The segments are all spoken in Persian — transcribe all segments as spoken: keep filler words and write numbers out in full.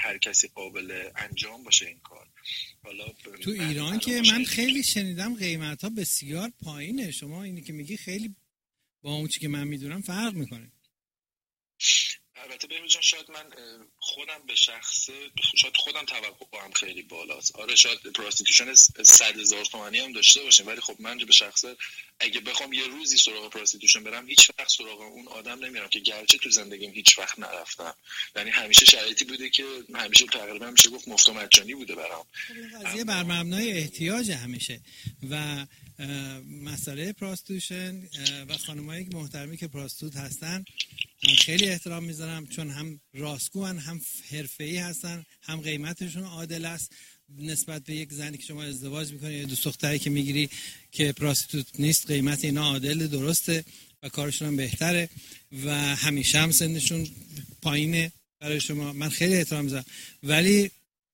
هر کسی قابل انجام باشه این کار. حالا تو ایران که من خیلی شنیدم قیمت ها بسیار پایینه، شما اینی که میگی خیلی با اون چی که من میدونم فرق میکنه. البته بهروز جان شاید من خودم به شخص شاید خودم توقعم خیلی بالاست. آره شاید پراستیتوشن صد هزار تومانی هم داشته باشیم، ولی خب من به شخص اگه بخوام یه روزی سراغ پراستیتوشن برم هیچ وقت سراغ اون آدم نمیرم که گرچه تو زندگیم هیچ وقت نرفتم. یعنی همیشه شرایطی بوده که همیشه تقریبا میشه گفت مفت و مجانی بوده برام. قضیه بر مبنای احتیاج همیشه و مسئله پراستیتوشن و خانمایی که محترمی که پراستیتوت هستن من خیلی احترام میذارم، چون هم راستگوان، هم حرفه‌ای هستن، هم قیمتشون عادل است نسبت به یک زنی که شما ازدواج میکنی یا دوست دختری که میگیری که پراستیتوت نیست. قیمت اینا عادل درسته و کارشون هم بهتره و همیشه هم سنشون پایینه برای شما. من خیلی احترام میذارم، ولی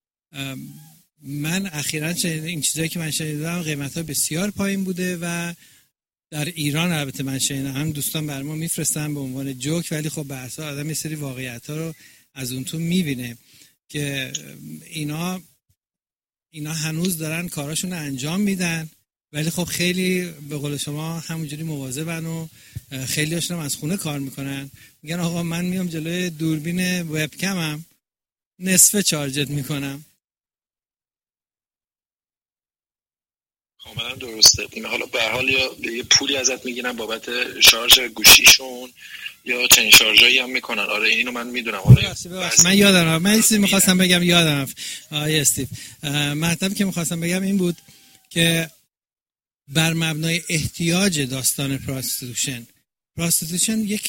من اخیراً شنیدم این چیزایی که من شنیدم قیمت‌ها بسیار پایین بوده و در ایران البته من شنیدم هم دوستان برای ما میفرستن به عنوان جوک، ولی خب به اصل آدم یه سری واقعیت‌ها رو از اون تو میبینه که اینا اینا هنوز دارن کاراشون رو انجام میدن، ولی خب خیلی به قول شما همونجوری مواظبن و خیلی هاشون از خونه کار میکنن. میگن آقا من میام جلوی دوربین وبکمم نصف چارجت میکنم. کاملا درسته. حالا به هر حال یا یه پولی ازت میگیرن بابت شارژ گوشیشون یا چنین شارژایی هم میکنن. آره اینو من میدونم. من یادم من چیزی میخواستم بگم یادم آیه استیو مطلب که میخواستم بگم این بود که بر مبنای احتیاج داستان پراستیتوشن پراستیتوشن یک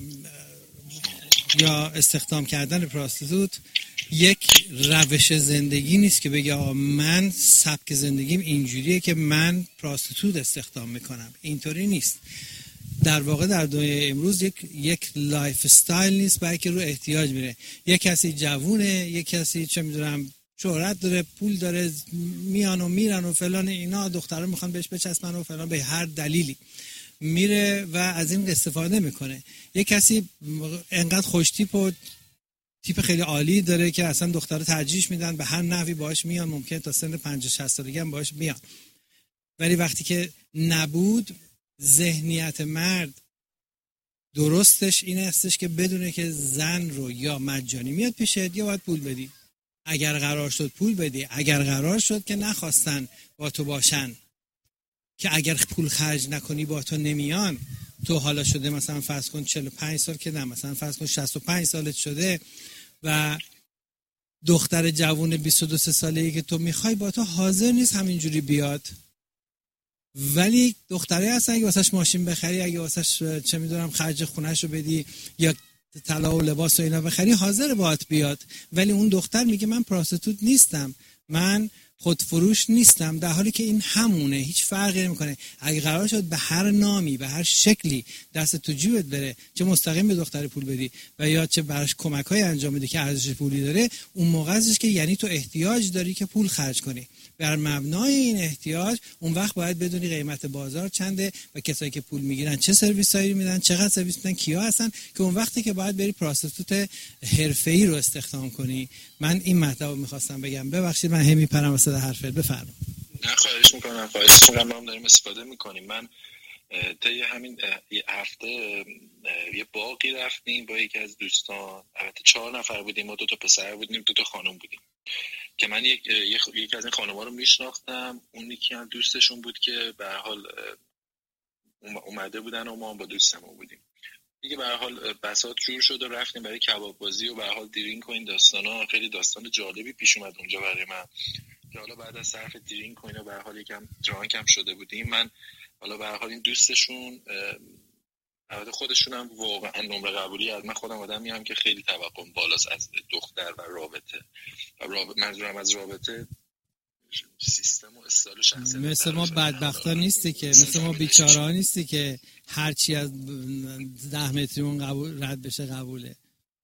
یا استخدام کردن پراستیتوت یک روش زندگی نیست که بگه آقا من سبک زندگیم اینجوریه که من پراستیتوت استخدام میکنم. اینطوری نیست. در واقع در دنیای امروز یک یک لایف استایل نیست، بلکه رو احتیاج میره. یک کسی جوونه، یک کسی چه میدونم شهرت داره، پول داره، میان و میرن و فلان اینا، دخترها میخوان بهش بچسبن و فلان، به هر دلیلی میره و از این استفاده میکنه. یک کسی انقدر خوشتیپ و تیپ خیلی عالی داره که اصلا دخترها ترجیح میدن، به هر نحوی باهاش میان، ممکن تا سن پنجاه شصت سالگی هم باهاش میان. ولی وقتی که نبود، ذهنیت مرد درستش این استش که بدونه که زن رو یا مجانی میاد پیشت یا باید پول بدی. اگر قرار شد پول بدی، اگر قرار شد که نخواستن با تو باشن، که اگر پول خرج نکنی با تو نمیان، تو حالا شده مثلا فرض کن چهل و پنج سال که نه، مثلا فرض کن شصت و پنج سالت شده و دختر جوون بیست و دو ساله‌ای که تو میخوای با تو حاضر نیست همینجوری بیاد، ولی دختره هستن اگه واسش ماشین بخری، اگه واسش چه میدونم خرج خونه‌شو بدی یا طلا و لباس و اینا بخری، حاضر باهات بیاد. ولی اون دختر میگه من پراستیتوت نیستم، من خودفروش نیستم، در حالی که این همونه، هیچ فرقی نمیکنه. اگه قرار شد به هر نامی به هر شکلی دست تو جیبت بره، چه مستقیم به دختر پول بدی و یا چه براش کمک‌های انجام بدی که ارزش پولی داره، اون موقع ازش که یعنی تو احتیاج داری که پول خرج کنی. بر مبنای این احتیاج اون وقت باید بدونی قیمت بازار چنده و کسایی که پول میگیرن چه سرویسایی میدن، چقدر سرویس میدن، کیا هستن، که اون وقتی که باید بری پراستیتوت حرفه‌ای رو استخدام کنی. من این مطلب می‌خواستم بگم. ببخشید من هم میپرم واسه حرفت، بفرمایید. نه خواهش میکنم خواهش میکنم ما هم داریم استفاده میکنیم. من طی همین هفته یه باقی رفتیم با یکی از دوستان، البته چهار نفر بودیم، ما دو تا پسر بودیم دو تا خانم بودیم، که من یک یکی از این خانم‌ها رو میشناختم، اون یکی هم دوستشون بود که به هر حال اومده بودن و ما هم با دوستمون بودیم دیگه. به هر حال بساط جور شد و رفتیم برای کباب بازی و به هر حال درینک و این داستانا. خیلی داستان جالبی پیش اومد اونجا برای من که حالا بعد از صرف درینک و اینا به هر حال یکم درانک هم شده بودیم. من حالا به هر حال این دوستشون البته خودشون هم واقعا نمره قبولی از من خودم آدمی هم که خیلی توقعم بالاست از دختر و رابطه و رابطه منظورم از رابطه سیستم و استایل شخصیت. مثل ما بدبختا نیستی که، مثل ما بیچاره‌ها نیستی که هر چی از ده متریمون قبول رد بشه قبوله.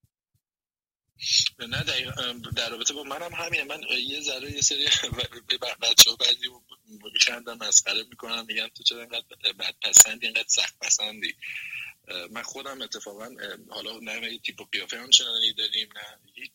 نه در رابطه با منم همینه. من یه ذره یه سری بچه‌ها بعضی میخندن مسخره میکنن، میگن تو چرا اینقدر بدپسندی، اینقدر سخت پسندی. من خودم اتفاقا حالا نه یه تیپ و قیافه هم چنانی داریم، نه